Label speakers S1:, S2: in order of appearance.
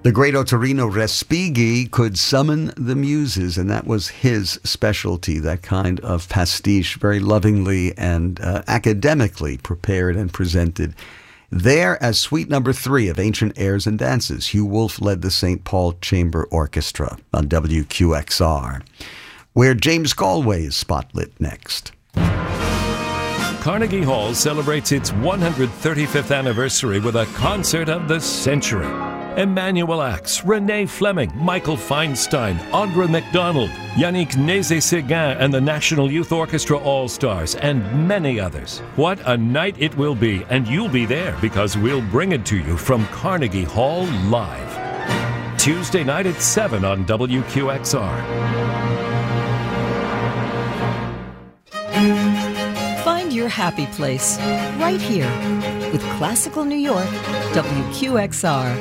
S1: The great Ottorino Respighi could summon the muses, and that was his specialty, that kind of pastiche, very lovingly and academically prepared and presented. There, as Suite Number 3 of Ancient Airs and Dances, Hugh Wolf led the St. Paul Chamber Orchestra on WQXR, where James Galway is spotlit next.
S2: Carnegie Hall celebrates its 135th anniversary with a concert of the century. Emmanuel Axe, Renee Fleming, Michael Feinstein, Audra McDonald, Yannick Nézet-Séguin and the National Youth Orchestra All-Stars, and many others. What a night it will be, and you'll be there because we'll bring it to you from Carnegie Hall live. Tuesday night at 7 on WQXR.
S3: Find your happy place right here with Classical New York, WQXR.